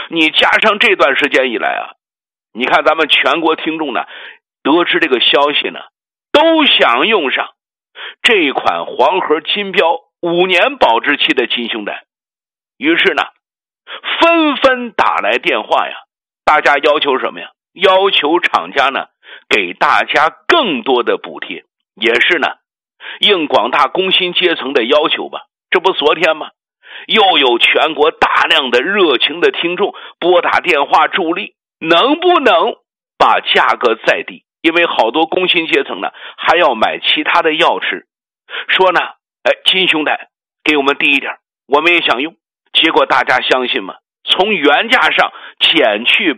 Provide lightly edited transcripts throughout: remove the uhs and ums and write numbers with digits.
你加上这段时间以来啊，你看咱们全国听众呢，得知这个消息呢，都想用上这款黄河金标5年保质期的金胸胆，于是呢，纷纷打来电话呀，大家要求什么呀？要求厂家呢给大家更多的补贴，也是呢应广大工薪阶层的要求吧。这不昨天吗？又有全国大量的热情的听众拨打电话助力，能不能把价格再低？因为好多工薪阶层呢还要买其他的药吃，说呢金胸胆给我们低一点，我们也想用。结果大家相信吗？从原价上减去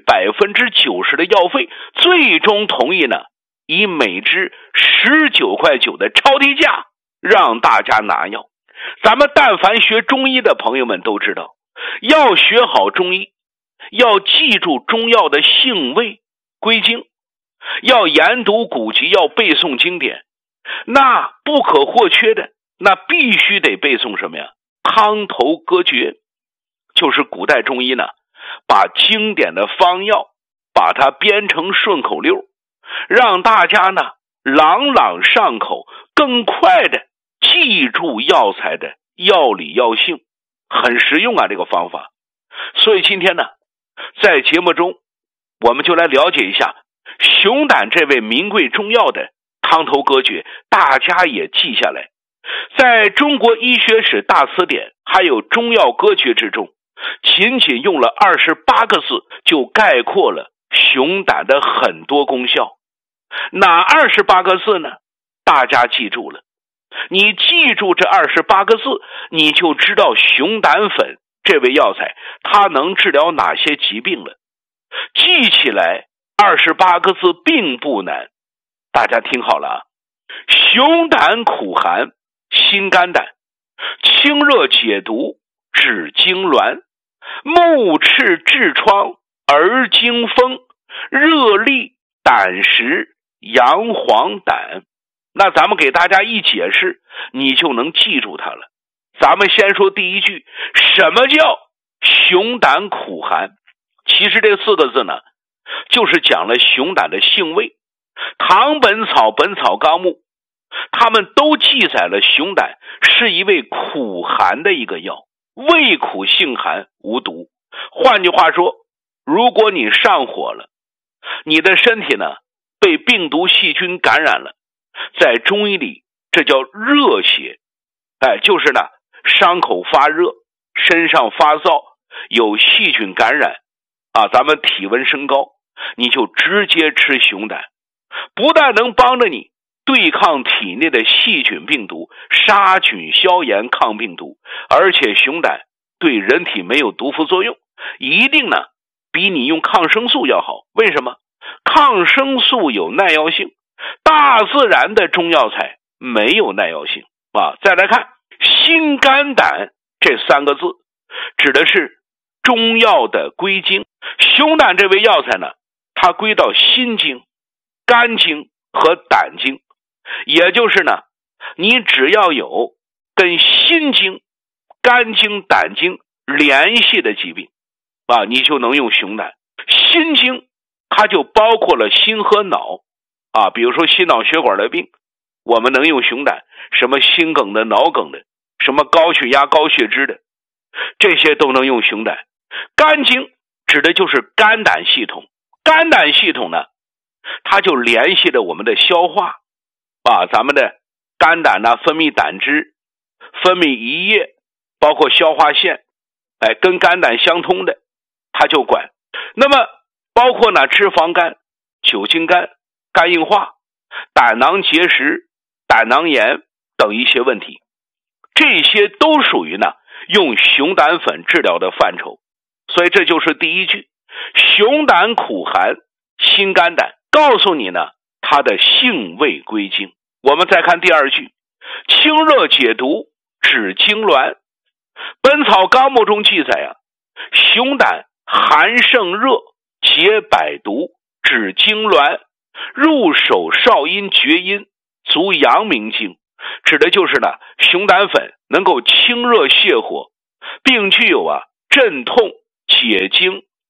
90%的药费，最终同意呢以每支19.9块的超低价让大家拿药。咱们但凡学中医的朋友们都知道，要学好中医，要记住中药的性味归经，要研读古籍，要背诵经典。那不可或缺的，那必须得背诵什么呀？汤头歌诀，就是古代中医呢把经典的方药把它编成顺口溜，让大家呢朗朗上口，更快的记住药材的药理药性，很实用啊这个方法。所以今天呢在节目中我们就来了解一下熊胆这味名贵中药的汤头歌诀，大家也记下来。在中国医学史大词典还有中药歌诀之中，仅仅用了28个字就概括了熊胆的很多功效。哪28个字呢？大家记住了。你记住这28个字，你就知道熊胆粉这味药材它能治疗哪些疾病了。记起来28个字并不难，大家听好了啊！熊胆苦寒，心肝胆，清热解毒，止痉挛，目赤痔疮，儿惊风，热痢胆石，阳黄胆。那咱们给大家一解释，你就能记住它了。咱们先说第一句，什么叫熊胆苦寒？其实这4个字呢，就是讲了熊胆的性味。唐本草、本草纲目他们都记载了熊胆是一味苦寒的一个药，味苦性寒，无毒。换句话说，如果你上火了，你的身体呢被病毒细菌感染了，在中医里这叫热邪，就是呢伤口发热，身上发燥，有细菌感染啊，咱们体温升高，你就直接吃熊胆，不但能帮着你对抗体内的细菌病毒，杀菌消炎抗病毒，而且熊胆对人体没有毒副作用，一定呢比你用抗生素要好。为什么？抗生素有耐药性，大自然的中药材没有耐药性啊。再来看心肝胆这3个字，指的是中药的归经。熊胆这味药材呢，它归到心经、肝经和胆经，也就是呢你只要有跟心经、肝经、胆经联系的疾病啊，你就能用熊胆。心经它就包括了心和脑啊，比如说心脑血管的病，我们能用熊胆，什么心梗的、脑梗的，什么高血压、高血脂的，这些都能用熊胆。肝经指的就是肝胆系统，肝胆系统呢，它就联系了我们的消化啊，咱们的肝胆呢分泌胆汁，分泌胰液，包括消化腺，跟肝胆相通的，它就管。那么包括呢脂肪肝、酒精肝、肝硬化、胆囊结石、胆囊炎等一些问题，这些都属于呢用熊胆粉治疗的范畴。所以这就是第一句，熊胆苦寒，心肝胆，告诉你呢它的性味归经。我们再看第2句，清热解毒，止痉挛。本草纲目中记载啊，熊胆寒胜热，解百毒，止痉挛，入手少阴厥阴，足阳明经。指的就是呢熊胆粉能够清热泻火，并具有镇痛解经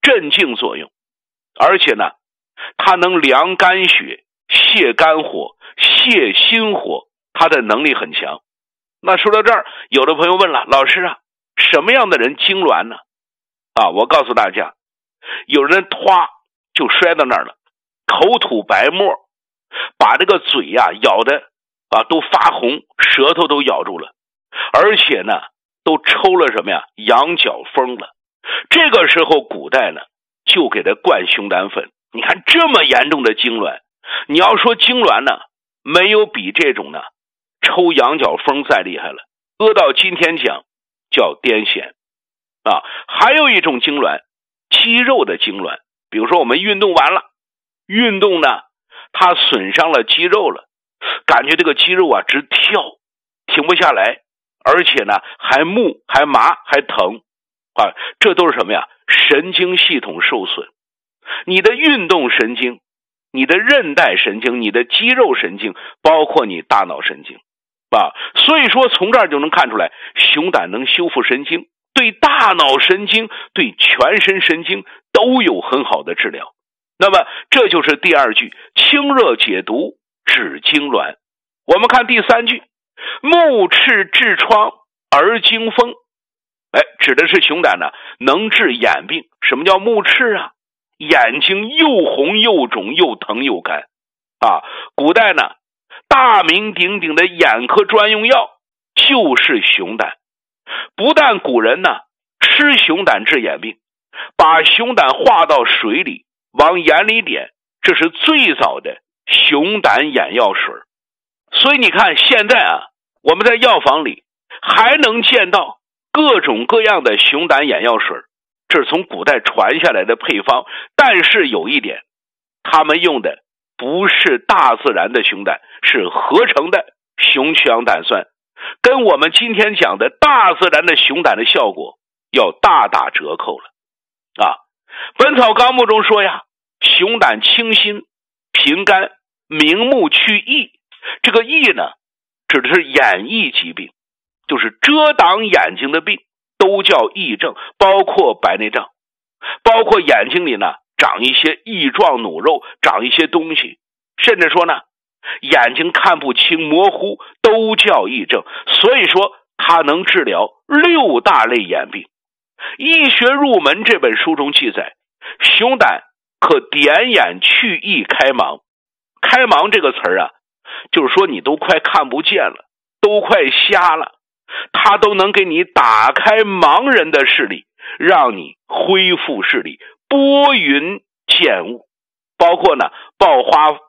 镇静作用，而且呢，它能凉肝血、泻肝火、泻心火，它的能力很强。那说到这儿，有的朋友问了，老师啊，什么样的人痉挛呢？我告诉大家，有人唰就摔到那儿了，口吐白沫，把这个嘴咬的都发红，舌头都咬住了，而且呢都抽了什么呀？羊角风了。这个时候古代呢就给他灌熊胆粉。你看这么严重的痉挛，你要说痉挛呢，没有比这种呢抽羊角风再厉害了。搁到今天讲叫癫痫还有一种痉挛，肌肉的痉挛。比如说我们运动完了，运动呢它损伤了肌肉了，感觉这个肌肉直跳，停不下来，而且呢还木还麻还疼这都是什么呀？神经系统受损。你的运动神经、你的韧带神经、你的肌肉神经，包括你大脑神经所以说从这儿就能看出来，熊胆能修复神经，对大脑神经、对全身神经都有很好的治疗。那么这就是第二句，清热解毒止痉挛。我们看第三句，目赤痔疮而惊风。指的是熊胆呢能治眼病。什么叫目赤啊？眼睛又红又肿又疼又干古代呢大名鼎鼎的眼科专用药就是熊胆。不但古人呢吃熊胆治眼病，把熊胆化到水里往眼里点，这是最早的熊胆眼药水。所以你看现在我们在药房里还能见到各种各样的熊胆眼药水，这是从古代传下来的配方。但是有一点，他们用的不是大自然的熊胆，是合成的熊曲氧胆酸，跟我们今天讲的大自然的熊胆的效果要大打折扣了本草纲目中说呀，熊胆清心平肝明目去翳。这个翳呢指的是眼翳疾病，就是遮挡眼睛的病都叫翳症，包括白内障，包括眼睛里呢长一些翳状脓肉，长一些东西，甚至说呢眼睛看不清模糊，都叫翳症。所以说它能治疗6大类眼病。医学入门这本书中记载，熊胆可点眼去翳开盲。开盲这个词就是说你都快看不见了，都快瞎了，它都能给你打开盲人的视力，让你恢复视力，拨云见雾。包括呢爆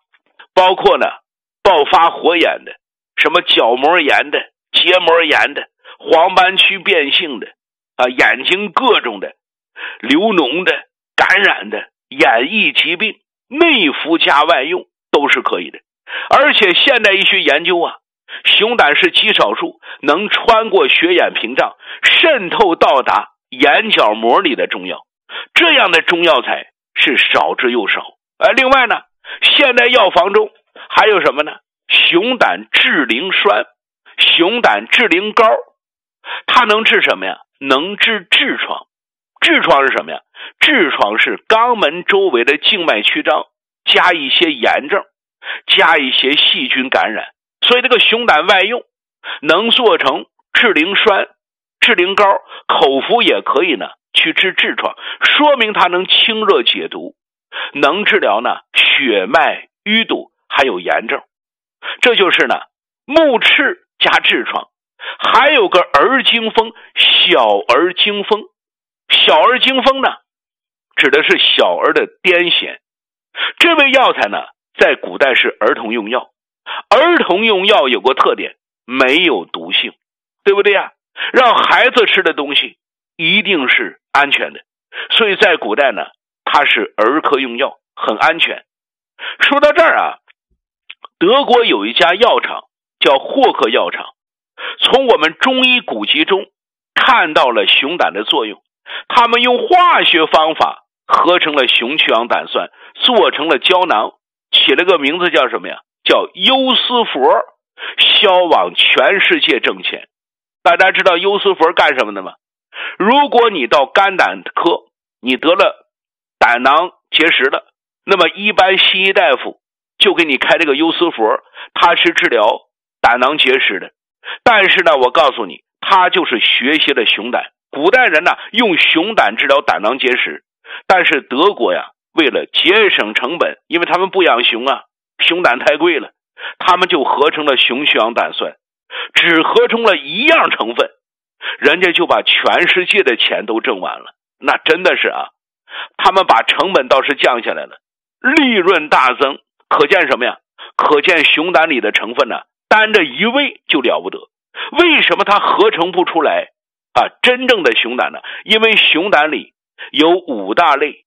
发火眼的，什么角膜炎的、结膜炎的、黄斑区变性的眼睛各种的流脓的、感染的眼翳疾病，内服加外用都是可以的。而且现代医学研究熊胆是极少数能穿过血眼屏障，渗透到达眼角膜里的中药，这样的中药材是少之又少。另外呢，现代药房中还有什么呢？熊胆治灵栓、熊胆治灵膏，它能治什么呀？能治痔疮。痔疮是什么呀？痔疮是肛门周围的静脉曲张加一些炎症，加一些细菌感染，所以这个熊胆外用能做成治灵栓、治灵膏，口服也可以呢去治痔疮，说明它能清热解毒，能治疗呢血脉淤堵还有炎症。这就是呢目赤加痔疮。还有个儿惊风，小儿惊风。小儿惊风呢指的是小儿的癫痫。这味药材呢在古代是儿童用药。儿童用药有个特点，没有毒性，对不对让孩子吃的东西一定是安全的，所以在古代呢它是儿科用药，很安全。说到这儿德国有一家药厂叫霍克药厂，从我们中医古籍中看到了熊胆的作用，他们用化学方法合成了熊曲氧胆酸，做成了胶囊，起了个名字叫什么呀？叫优思佛，销往全世界挣钱。大家知道优思佛干什么的吗？如果你到肝胆科，你得了胆囊结石的，那么一般西医大夫就给你开这个优思佛，它是治疗胆囊结石的。但是呢，我告诉你，它就是学习了熊胆。古代人呢用熊胆治疗胆囊结石，但是德国呀为了节省成本，因为他们不养熊啊，熊胆太贵了，他们就合成了熊血氧胆酸，只合成了一样成分，人家就把全世界的钱都挣完了。那真的是啊，他们把成本倒是降下来了，利润大增。可见什么呀？可见熊胆里的成分呢，单着一味就了不得。为什么它合成不出来啊？真正的熊胆呢？因为熊胆里有5大类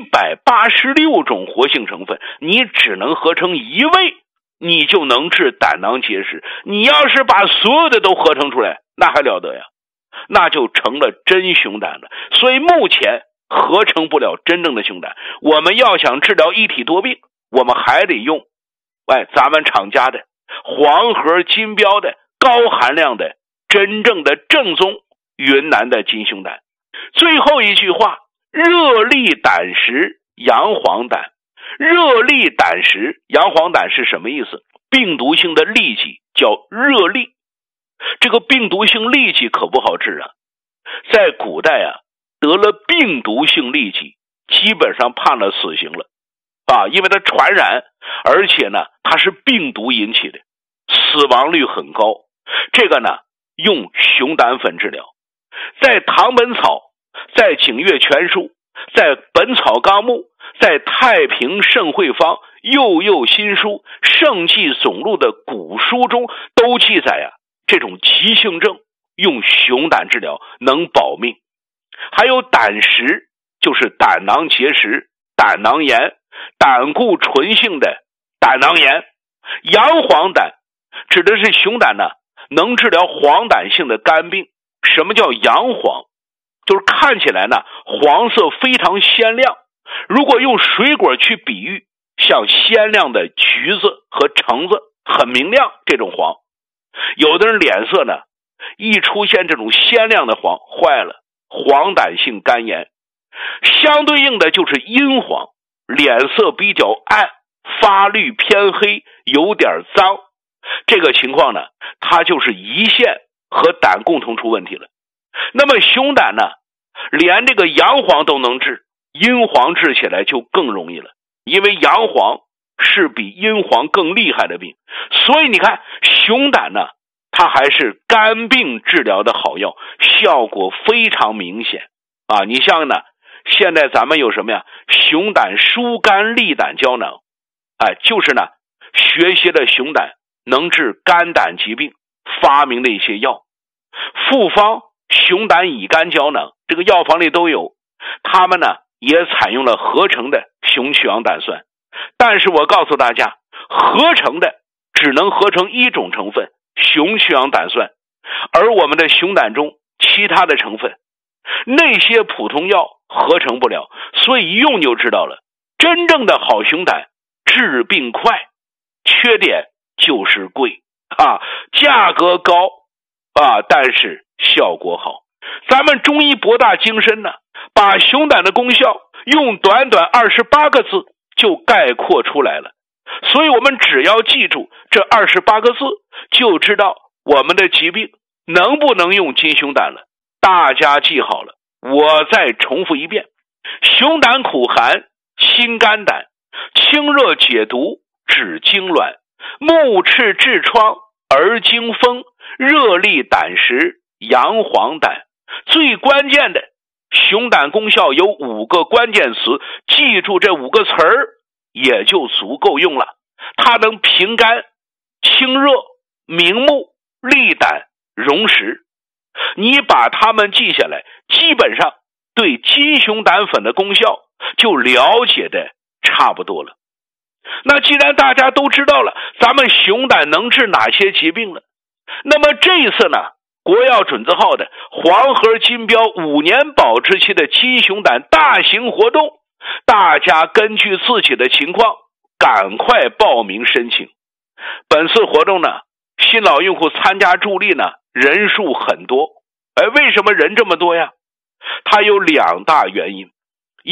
186种活性成分，你只能合成一味，你就能治胆囊结石。你要是把所有的都合成出来，那还了得呀？那就成了真熊胆了。所以目前合成不了真正的熊胆。我们要想治疗一体多病，我们还得用咱们厂家的黄河金标的高含量的真正的正宗云南的金熊胆。最后一句话，热利胆石阳黄胆。热利胆石阳黄胆是什么意思？病毒性的痢疾叫热痢。这个病毒性痢疾可不好治啊，在古代啊，得了病毒性痢疾基本上判了死刑了啊，因为它传染，而且呢它是病毒引起的，死亡率很高。这个呢用熊胆粉治疗。在唐本草，在景岳全书，在本草纲目，在太平盛会方、幼幼新书、圣济总录的古书中都记载这种急性症用熊胆治疗能保命。还有胆石，就是胆囊结石、胆囊炎、胆固醇性的胆囊炎。阳黄胆指的是熊胆呢能治疗黄疸性的肝病。什么叫阳黄？就是看起来呢黄色非常鲜亮，如果用水果去比喻，像鲜亮的橘子和橙子，很明亮，这种黄。有的人脸色呢一出现这种鲜亮的黄，坏了，黄疸性肝炎。相对应的就是阴黄，脸色比较暗，发绿偏黑，有点脏。这个情况呢，它就是胰腺和胆共同出问题了。那么熊胆呢，连这个阳黄都能治，阴黄治起来就更容易了，因为阳黄是比阴黄更厉害的病。所以你看熊胆呢，它还是肝病治疗的好药，效果非常明显啊！你像呢，现在咱们有什么呀？熊胆疏肝利胆胶囊，就是呢学习了熊胆能治肝胆疾病发明的一些药。复方熊胆乙肝胶囊，这个药房里都有，他们呢也采用了合成的熊血氧胆酸。但是我告诉大家，合成的只能合成一种成分，熊血氧胆酸，而我们的熊胆中其他的成分，那些普通药合成不了。所以一用就知道了，真正的好熊胆治病快，缺点就是贵价格高但是效果好。咱们中医博大精深呢，把熊胆的功效用短短28个字就概括出来了。所以我们只要记住这28个字，就知道我们的疾病能不能用金熊胆了。大家记好了，我再重复一遍：熊胆苦寒心肝胆，清热解毒止痉挛，目赤痔疮而惊风，热利胆石阳黄胆。最关键的，熊胆功效有5个关键词，记住这5个词儿也就足够用了。它能平肝、清热、明目、利胆、溶石。你把它们记下来，基本上对金熊胆粉的功效就了解的差不多了。那既然大家都知道了咱们熊胆能治哪些疾病了，那么这一次呢，国药准字号的黄河金标5年保质期的金熊胆大型活动，大家根据自己的情况赶快报名申请。本次活动呢，新老用户参加助力呢人数很多。为什么人这么多呀？它有2大原因。